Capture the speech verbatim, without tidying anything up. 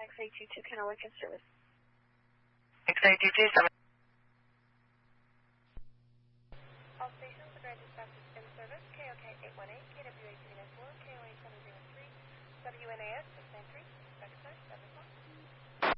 X A two two, can I work in service? X A two two, seven. All stations, the Grand Dispatch is in service. K O K eight one eight, K W A three nine four, K O A seven zero three, W N A S six nine three, expect sir, seven o'clock.